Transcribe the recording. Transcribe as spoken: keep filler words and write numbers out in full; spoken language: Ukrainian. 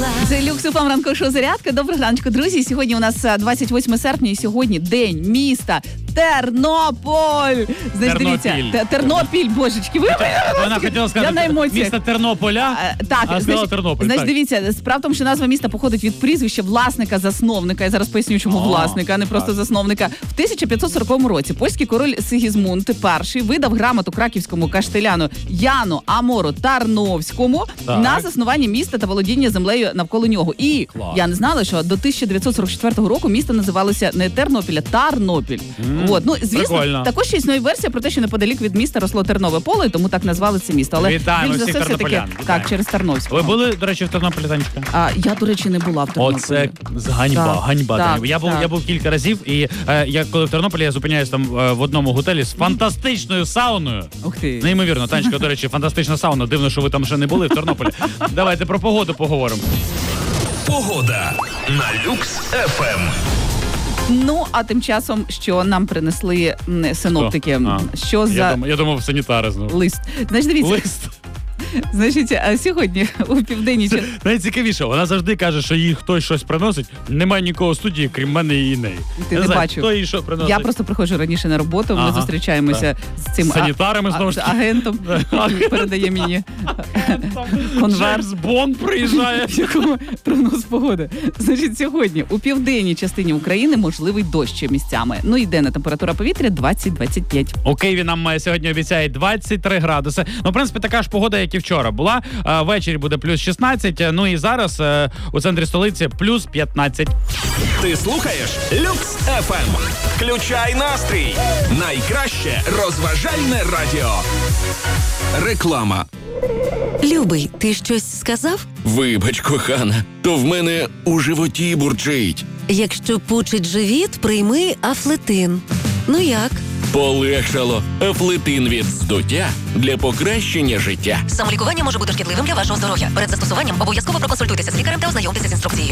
Це Люкс еф ем ранкового шоу «Зарядка». Доброго ранку, друзі. Сьогодні у нас двадцять восьме серпня і сьогодні день міста Тернополь. Знаєш, дивіться, Т- Тернопіль, божечки. Ви... Вона хотіла сказати місто Тернополя, а, так, а сказала Тернопіль. Значить, дивіться, справа в тому, що назва міста походить від прізвища власника-засновника. Я зараз поясню, чому а, власника, а не просто так. засновника. В тисяча п'ятсот сороковому році польський король Сигізмунд І видав грамоту краківському каштеляну Яну Амору Тарновському так. на заснування міста та володіння землею навколо нього. І Клас. я не знала, що до тисяча дев'ятсот сорок четвертого року місто називалося не Тернопіль, а Тарнопіль. Mm, От. Ну, звісно, прикольно. також ще існує версія про те, що неподалік від міста росло тернове поле, і тому так назвали це місто. Але Вітаємо більш за всіх все все-таки тернополян. так, через Тарновського. Ви були, до речі, в Тернополі, Танечка? А, я, до речі, не була в Тернополі. Оце ганьба, Так, ганьба. так, Таня. я був, так. я був кілька разів, і е, я коли в Тернополі, я зупиняюсь там е, в одному готелі з фантастичною сауною. Ух ти. Неймовірно, Танечка, до речі, фантастична сауна. Дивно, що ви там ще не були в Тернополі. Давайте про погоду поговоримо. Погода на Люкс еф ем. Ну, а тим часом, що нам принесли м, синоптики, А, що за Я думав, я думав санітари знову. лист. Значить, дивіться, Лист. значить, а сьогодні у південній частині... Найцікавіше, вона завжди каже, що їй хтось щось приносить. Немає нікого в студії, крім мене і неї. Ти Я не знаю, бачив. Хто їй що приносить? Я просто приходжу раніше на роботу, ми Ага, зустрічаємося з цим З санітарами, а- знову ж а- таки. агентом, який передає мені конверт. Джеймс Бонд приїжджає. В якому прогноз погоди. Значить, сьогодні у південній частині України можливий дощ місцями. Ну і денна температура повітря двадцять - двадцять п'ять. У Києві нам е, сьогодні обіцяють двадцять три градуси. Ну, в принципі, така ж погода, як і вчора була. Е, Ввечері буде плюс шістнадцять, е, ну і зараз е, у центрі столиці плюс п'ятнадцять. Ти слухаєш Люкс еф ем. Включай настрій. Найкраще розважальне радіо. Реклама. Любий, ти щось сказав? Вибач, кохана, то в мене у животі бурчить. Якщо пучить живіт, прийми Афлетин. Ну як? Полегшало. Афлетин від здуття для покращення життя. Самолікування може бути шкідливим для вашого здоров'я. Перед застосуванням обов'язково проконсультуйтеся з лікарем та ознайомтеся з інструкцією.